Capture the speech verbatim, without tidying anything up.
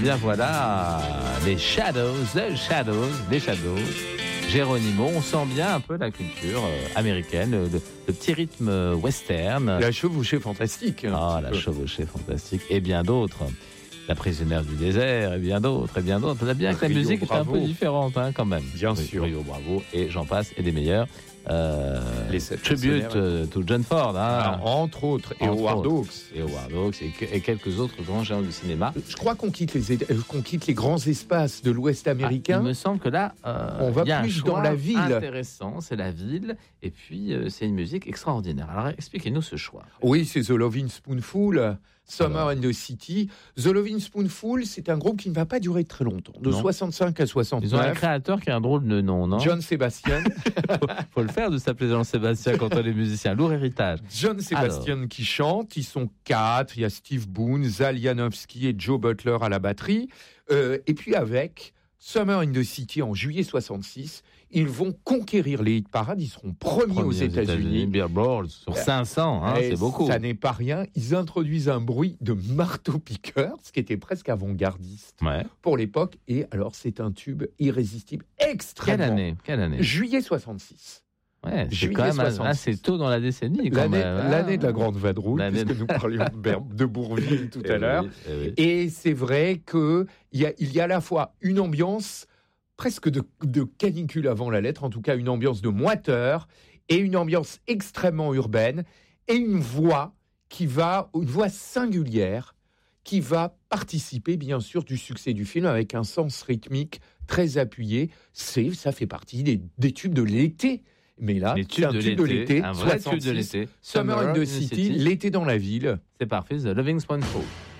bien voilà, les Shadows, The Shadows, les Shadows. Geronimo, on sent bien un peu la culture euh, américaine, le, le petit rythme euh, western. La chevauchée fantastique. Ah, la chevauchée fantastique, et bien d'autres. La prisonnière du désert, et bien d'autres, et bien d'autres. On a bien que la Rio musique Bravo. est un peu différente, hein, quand même. Bien Oui, sûr. Rio Bravo, et j'en passe, et des meilleurs. Euh, Les sept tribute pensionnaires. euh, to John Ford, hein. Alors, entre autres, et Entre Howard autres. Hawks. Et Howard Hawks, et, et quelques autres grands géants du cinéma. Je crois qu'on quitte les, euh, qu'on quitte les grands espaces de l'Ouest américain. Ah, il me semble que là, euh, On va il y a un plus dans choix la ville. intéressant, c'est la ville, et puis euh, c'est une musique extraordinaire. Alors expliquez-nous ce choix. Oui, c'est The Lovin' Spoonful, Summer Alors. in the City. The Lovin' Spoonful, c'est un groupe qui ne va pas durer très longtemps, de Non. soixante-cinq à Ils ont un soixante-neuf. créateur qui a un drôle de nom, non? John Sebastian. faut, faut le faire de s'appeler Jean-Sébastien quand on est musicien. Lourd héritage. John Sebastian qui chante. Ils sont quatre. Il y a Steve Boone, Zal Janowski et Joe Butler à la batterie. Euh, et puis avec Summer in the City en juillet soixante-six, ils vont conquérir les hit parades. Ils seront premiers Premier aux États-Unis. Billboard sur cinq cents, hein, Et c'est beaucoup. Ça n'est pas rien. Ils introduisent un bruit de marteau-piqueur, ce qui était presque avant-gardiste Ouais. pour l'époque. Et alors, c'est un tube irrésistible, Quelle extrêmement. année? Quelle année? Juillet soixante-six. Ouais, c'est Juillet quand même soixante-six. assez tôt dans la décennie. Quand L'année, même, hein. l'année de la Grande Vadrouille, L'année puisque de- nous parlions de, Ber- de Bourville tout Eh à l'heure. oui, eh oui. Et c'est vrai qu'il y a, il y a à la fois une ambiance presque de, de canicule avant la lettre, en tout cas une ambiance de moiteur, et une ambiance extrêmement urbaine, et une voix qui va, une voix singulière, qui va participer bien sûr du succès du film avec un sens rythmique très appuyé. C'est, ça fait partie des, des tubes de l'été. Mais là, Les c'est tubes un de tube de l'été, l'été, un vrai tube de soixante-six, l'été. Summer in the City, l'été dans la ville. C'est parfait, The Loving Spoonful.